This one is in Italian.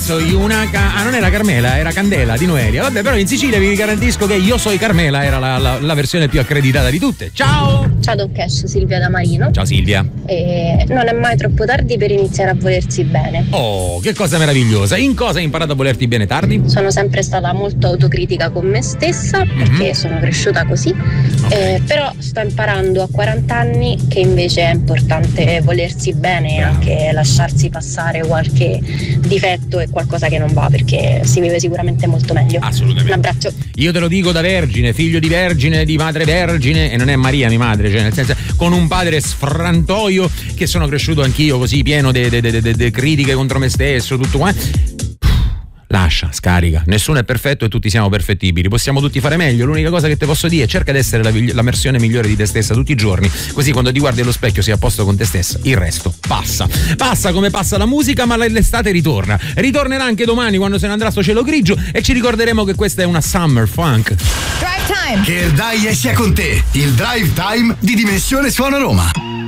soy una non era Carmela, era Candela di Noelia. Vabbè, però in Sicilia vi garantisco che Io soy Carmela era la versione più accreditata di tutte. Ciao! Ciao Don Cash, Silvia da Marino. Ciao Silvia. Non è mai troppo tardi per iniziare a volersi bene. Oh, che cosa meravigliosa. In cosa hai imparato a volerti bene tardi? Sono sempre stata molto autocritica con me stessa, perché sono cresciuta così. Però sto imparando a 40 anni che invece è importante volersi bene e anche lasciarsi passare qualche difetto e qualcosa che non va, perché si vive sicuramente molto meglio. Assolutamente. Un abbraccio. Io te lo dico da vergine, figlio di vergine, di madre vergine, e non è Maria mia madre, cioè nel senso, con un padre sfrantoio, che sono cresciuto anch'io così, pieno di critiche contro me stesso, tutto qua. Lascia, scarica, nessuno è perfetto e tutti siamo perfettibili, possiamo tutti fare meglio. L'unica cosa che ti posso dire è cerca di essere la versione migliore di te stessa tutti i giorni, così quando ti guardi allo specchio sei a posto con te stessa, il resto passa come passa la musica, ma l'estate ritornerà anche domani quando se ne andrà sto cielo grigio e ci ricorderemo che questa è una summer funk. Drive Time, che il dai sia con te, il Drive Time di Dimensione Suona Roma.